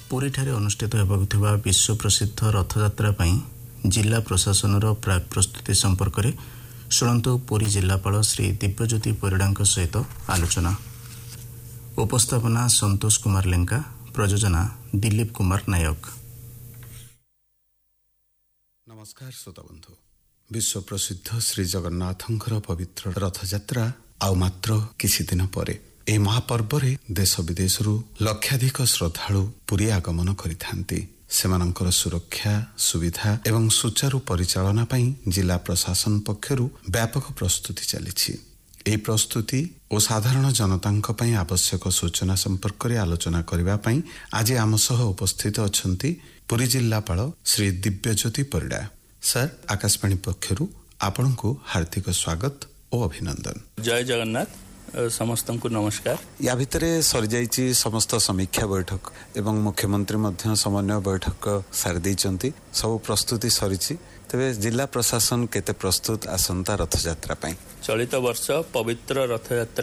ପୁରୀଠାରେ ଅନୁଷ୍ଠିତ ହେବାକୁ ଥିବା ବିଶ୍ୱ ପ୍ରସିଦ୍ଧ ରଥଯାତ୍ରା ପାଇଁ ଜିଲ୍ଲା ପ୍ରଶାସନର ପ୍ରାକ୍ ପ୍ରସ୍ତୁତି ସମ୍ପର୍କରେ ଶୁଣନ୍ତୁ ପୁରୀ ଜିଲ୍ଲାପାଳ ଶ୍ରୀ ଦିବ୍ୟଜ୍ୟୋତି ପରିଡ଼ାଙ୍କ ସହିତ ଆଲୋଚନା। ଉପସ୍ଥାପନା ସନ୍ତୋଷ କୁମାର ଲେଙ୍କା, ପ୍ରଯୋଜନା ଦିଲ୍ଲୀପ କୁମାର ନାୟକ। ନମସ୍କାର ଶ୍ରୋତାବନ୍ଧୁ। ବିଶ୍ୱ ପ୍ରସିଦ୍ଧ ଶ୍ରୀ ଜଗନ୍ନାଥଙ୍କର ପବିତ୍ର ରଥଯାତ୍ରା ଆଉ ମାତ୍ର କିଛି ଦିନ ପରେ ଏହି ମହାପର୍ବରେ ଦେଶ ବିଦେଶରୁ ଲକ୍ଷାଧିକ ଶ୍ରଦ୍ଧାଳୁ ପୁରୀ ଆଗମନ କରିଥାନ୍ତି। ସେମାନଙ୍କର ସୁରକ୍ଷା, ସୁବିଧା ଏବଂ ସୁଚାରୁ ପରିଚାଳନା ପାଇଁ ଜିଲ୍ଲା ପ୍ରଶାସନ ପକ୍ଷରୁ ବ୍ୟାପକ ପ୍ରସ୍ତୁତି ଚାଲିଛି। ଏହି ପ୍ରସ୍ତୁତି ଓ ସାଧାରଣ ଜନତାଙ୍କ ପାଇଁ ଆବଶ୍ୟକ ସୂଚନା ସମ୍ପର୍କରେ ଆଲୋଚନା କରିବା ପାଇଁ ଆଜି ଆମ ସହ ଉପସ୍ଥିତ ଅଛନ୍ତି ପୁରୀ ଜିଲ୍ଲାପାଳ ଶ୍ରୀ ଦିବ୍ୟଜ୍ୟୋତି ପରିଡ଼ା। ସାର୍, ଆକାଶବାଣୀ ପକ୍ଷରୁ ଆପଣଙ୍କୁ ହାର୍ଦ୍ଦିକ ସ୍ୱାଗତ ଓ ଅଭିନନ୍ଦନ। ଜୟ ଜଗନ୍ନାଥ। ସମସ୍ତଙ୍କୁ ନମସ୍କାର। ୟା ଭିତରେ ସରିଯାଇଛି ସମସ୍ତ ସମୀକ୍ଷା ବୈଠକ ଏବଂ ମୁଖ୍ୟମନ୍ତ୍ରୀ ମଧ୍ୟ ସମନ୍ୱୟ ବୈଠକ ସାରି ଦେଇଛନ୍ତି। ସବୁ ପ୍ରସ୍ତୁତି ସରିଛି। ତେବେ ଜିଲ୍ଲା ପ୍ରଶାସନ କେତେ ପ୍ରସ୍ତୁତ ଆସନ୍ତା ରଥଯାତ୍ରା ପାଇଁ? ଚଳିତ ବର୍ଷ ପବିତ୍ର ରଥଯାତ୍ରା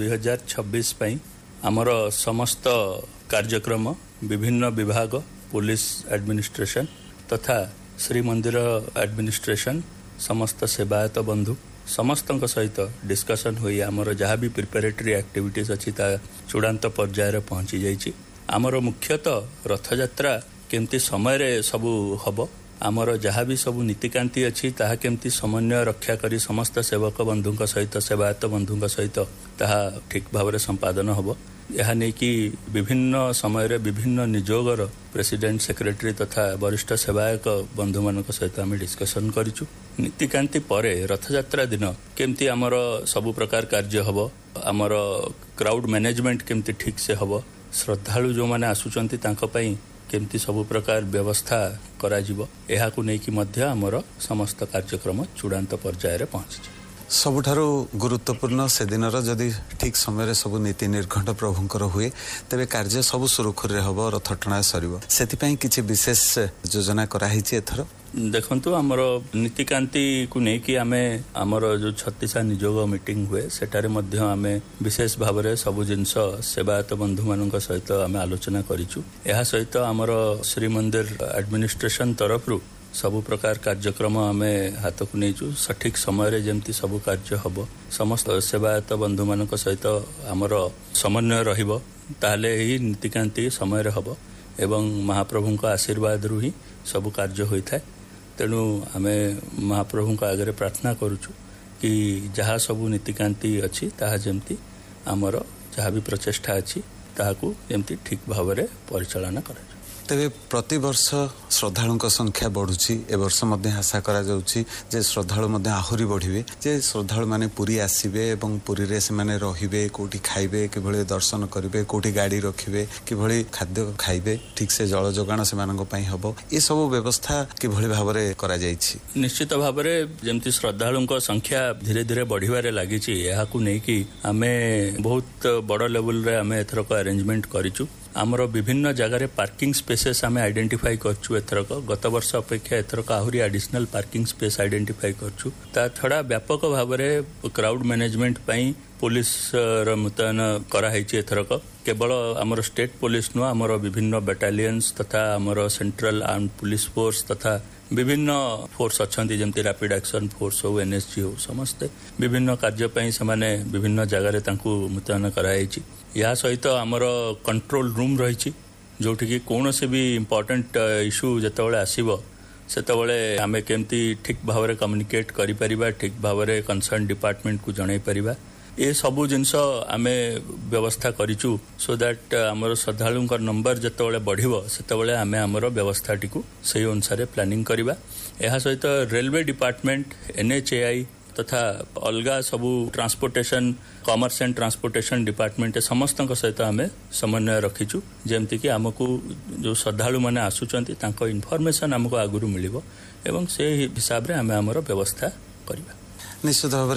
2026 ପାଇଁ ଆମର ସମସ୍ତ କାର୍ଯ୍ୟକ୍ରମ ବିଭିନ୍ନ ବିଭାଗ, ପୁଲିସ ଆଡମିନିଷ୍ଟ୍ରେସନ ତଥା ଶ୍ରୀମନ୍ଦିର ଆଡମିନିଷ୍ଟ୍ରେସନ, ସମସ୍ତ ସେବାୟତ ବନ୍ଧୁ ସମସ୍ତଙ୍କ ସହିତ ଡିସ୍କସନ ହୋଇ ଆମର ଯାହା ବି ପ୍ରିପାରେଟରୀ ଆକ୍ଟିଭିଟିଜ୍ ଅଛି ତାହା ଚୂଡ଼ାନ୍ତ ପର୍ଯ୍ୟାୟରେ ପହଞ୍ଚି ଯାଇଛି। ଆମର ମୁଖ୍ୟତଃ ରଥଯାତ୍ରା କେମିତି ସମୟରେ ସବୁ ହେବ, ଆମର ଯାହା ବି ସବୁ ନୀତିକାନ୍ତି ଅଛି ତାହା କେମିତି ସମନ୍ୱୟ ରକ୍ଷା କରି ସମସ୍ତ ସେବକ ବନ୍ଧୁଙ୍କ ସହିତ, ସେବାୟତ ବନ୍ଧୁଙ୍କ ସହିତ ତାହା ଠିକ୍ ଭାବରେ ସମ୍ପାଦନ ହେବ, ଏହା ନେଇକି ବିଭିନ୍ନ ସମୟରେ ବିଭିନ୍ନ ନିଯୋଗର ପ୍ରେସିଡେଣ୍ଟ, ସେକ୍ରେଟାରୀ ତଥା ବରିଷ୍ଠ ସେବାୟକ ବନ୍ଧୁମାନଙ୍କ ସହିତ ଆମେ ଡିସ୍କସନ୍ କରିଛୁ। ନୀତିକାନ୍ତି ପରେ ରଥଯାତ୍ରା ଦିନ କେମିତି ଆମର ସବୁ ପ୍ରକାର କାର୍ଯ୍ୟ ହେବ, ଆମର କ୍ରାଉଡ୍ ମ୍ୟାନେଜମେଣ୍ଟ କେମିତି ଠିକ୍ ସେ ହେବ, ଶ୍ରଦ୍ଧାଳୁ ଯେଉଁମାନେ ଆସୁଛନ୍ତି ତାଙ୍କ ପାଇଁ କେମିତି ସବୁ ପ୍ରକାର ବ୍ୟବସ୍ଥା କରାଯିବ, ଏହାକୁ ନେଇକି ମଧ୍ୟ ଆମର ସମସ୍ତ କାର୍ଯ୍ୟକ୍ରମ ଚୂଡ଼ାନ୍ତ ପର୍ଯ୍ୟାୟରେ ପହଞ୍ଚିଛି। ସବୁଠାରୁ ଗୁରୁତ୍ୱପୂର୍ଣ୍ଣ ସେଦିନର ଯଦି ଠିକ୍ ସମୟରେ ସବୁ ନୀତି ନିର୍ଘଣ୍ଟ ପ୍ରଭୁଙ୍କର ହୁଏ ତେବେ କାର୍ଯ୍ୟ ସବୁ ସୁରୁଖୁରୁରେ ହେବ, ରଥ ଟଣା ସରିବ। ସେଥିପାଇଁ କିଛି ବିଶେଷ ଯୋଜନା କରାହେଇଛି ଏଥର? ଦେଖନ୍ତୁ, ଆମର ନୀତିକାନ୍ତିକୁ ନେଇକି ଆମେ ଆମର ଯେଉଁ 36 ନିଯୋଗ ମିଟିଂ ହୁଏ ସେଠାରେ ମଧ୍ୟ ଆମେ ବିଶେଷ ଭାବରେ ସବୁ ଜିନିଷ ସେବାୟତ ବନ୍ଧୁମାନଙ୍କ ସହିତ ଆମେ ଆଲୋଚନା କରିଛୁ। ଏହା ସହିତ ଆମର ଶ୍ରୀମନ୍ଦିର ଆଡମିନିଷ୍ଟ୍ରେସନ ତରଫରୁ ସବୁ ପ୍ରକାର କାର୍ଯ୍ୟକ୍ରମ ଆମେ ହାତକୁ ନେଇଛୁ। ସଠିକ୍ ସମୟରେ ଯେମିତି ସବୁ କାର୍ଯ୍ୟ ହେବ, ସମସ୍ତ ସେବାୟତ ବନ୍ଧୁମାନଙ୍କ ସହିତ ଆମର ସମନ୍ୱୟ ରହିବ, ତାହେଲେ ଏହି ନୀତିକାନ୍ତି ସମୟରେ ହେବ ଏବଂ ମହାପ୍ରଭୁଙ୍କ ଆଶୀର୍ବାଦରୁ ହିଁ ସବୁ କାର୍ଯ୍ୟ ହୋଇଥାଏ। ତେଣୁ ଆମେ ମହାପ୍ରଭୁଙ୍କ ଆଗରେ ପ୍ରାର୍ଥନା କରୁଛୁ କି ଯାହା ସବୁ ନୀତିକାନ୍ତି ଅଛି ତାହା ଯେମିତି ଆମର ଯାହା ବି ପ୍ରଚେଷ୍ଟା ଅଛି ତାହାକୁ ଯେମିତି ଠିକ୍ ଭାବରେ ପରିଚାଳନା କରାଯାଏ। ତେବେ ପ୍ରତିବର୍ଷ ଶ୍ରଦ୍ଧାଳୁଙ୍କ ସଂଖ୍ୟା ବଢ଼ୁଛି। ଏ ବର୍ଷ ମଧ୍ୟ ଆଶା କରାଯାଉଛି ଯେ ଶ୍ରଦ୍ଧାଳୁ ମଧ୍ୟ ଆହୁରି ବଢ଼ିବେ, ଯେ ଶ୍ରଦ୍ଧାଳୁମାନେ ପୁରୀ ଆସିବେ ଏବଂ ପୁରୀରେ ସେମାନେ ରହିବେ, କେଉଁଠି ଖାଇବେ, କିଭଳି ଦର୍ଶନ କରିବେ, କେଉଁଠି ଗାଡ଼ି ରଖିବେ, କିଭଳି ଖାଦ୍ୟ ଖାଇବେ, ଠିକ୍ ସେ ଜଳ ଯୋଗାଣ ସେମାନଙ୍କ ପାଇଁ ହେବ, ଏସବୁ ବ୍ୟବସ୍ଥା କିଭଳି ଭାବରେ କରାଯାଇଛି? ନିଶ୍ଚିତ ଭାବରେ ଯେମିତି ଶ୍ରଦ୍ଧାଳୁଙ୍କ ସଂଖ୍ୟା ଧୀରେ ଧୀରେ ବଢ଼ିବାରେ ଲାଗିଛି, ଏହାକୁ ନେଇକି ଆମେ ବହୁତ ବଡ଼ ଲେଭେଲରେ ଆମେ ଏଥରକ ଆରେଞ୍ଜମେଣ୍ଟ କରିଛୁ। ଆମର ବିଭିନ୍ନ ଜାଗାରେ ପାର୍କିଂ ସ୍ପେସେସ୍ ଆମେ ଆଇଡେଣ୍ଟିଫାଇ କରିଛୁ ଏଥରକ। ଗତ ବର୍ଷ ଅପେକ୍ଷା ଏଥରକ ଆହୁରି ଆଡିସନାଲ ପାର୍କିଂ ସ୍ପେସ୍ ଆଇଡେଣ୍ଟିଫାଇ କରିଛୁ। ତା ଛଡ଼ା ବ୍ୟାପକ ଭାବରେ କ୍ରାଉଡ୍ ମ୍ୟାନେଜମେଣ୍ଟ ପାଇଁ ପୋଲିସର ମୁତୟନ କରାଯାଇଛି ଏଥରକ। କେବଳ ଆମର ଷ୍ଟେଟ୍ ପୋଲିସ ନୁହଁ, ଆମର ବିଭିନ୍ନ ବାଟାଲିୟନ୍ସ ତଥା ଆମର ସେଣ୍ଟ୍ରାଲ ଆର୍ମଡ ପୁଲିସ ଫୋର୍ସ ତଥା ବିଭିନ୍ନ ଫୋର୍ସ ଅଛନ୍ତି, ଯେମିତି ରାପିଡ୍ ଆକ୍ସନ ଫୋର୍ସ ହଉ, ଏନ୍ଏସଜି ହଉ, ସମସ୍ତେ ବିଭିନ୍ନ କାର୍ଯ୍ୟ ପାଇଁ ସେମାନେ ବିଭିନ୍ନ ଜାଗାରେ ତାଙ୍କୁ ମୁତୟନ କରାଯାଇଛି। ଏହା ସହିତ ଆମର କଣ୍ଟ୍ରୋଲ ରୁମ୍ ରହିଛି, ଯେଉଁଠିକି କୌଣସି ବି ଇମ୍ପୋର୍ଟାଣ୍ଟ ଇସ୍ୟୁ ଯେତେବେଳେ ଆସିବ ସେତେବେଳେ ଆମେ କେମିତି ଠିକ୍ ଭାବରେ କମ୍ୟୁନିକେଟ୍ କରିପାରିବା, ଠିକ୍ ଭାବରେ କନସର୍ନ ଡିପାର୍ଟମେଣ୍ଟକୁ ଜଣାଇ ପାରିବା, ଏସବୁ ଜିନିଷ ଆମେ ବ୍ୟବସ୍ଥା କରିଛୁ। ସୋ ଦ୍ୟାଟ୍ ଆମର ଶ୍ରଦ୍ଧାଳୁଙ୍କ ନମ୍ବର ଯେତେବେଳେ ବଢ଼ିବ ସେତେବେଳେ ଆମେ ଆମର ବ୍ୟବସ୍ଥାଟିକୁ ସେହି ଅନୁସାରେ ପ୍ଲାନିଂ କରିବା। ଏହା ସହିତ ରେଲୱେ ଡିପାର୍ଟମେଣ୍ଟ, NHAI ତଥା ଅଲଗା ସବୁ transportation, commerce and transportation department ସମସ୍ତଙ୍କ ସହିତ ଆମେ ସମନ୍ୱୟ ରଖିଛୁ, ଯେମିତିକି ଆମକୁ ଯେଉଁ ଶ୍ରଦ୍ଧାଳୁମାନେ ଆସୁଛନ୍ତି ତାଙ୍କ ଇନଫର୍ମେସନ୍ ଆମକୁ ଆଗରୁ ମିଳିବ ଏବଂ ସେହି ହିସାବରେ ଆମେ ଆମର ବ୍ୟବସ୍ଥା କରିବା। ନିଶ୍ଚିତ ଭାବରେ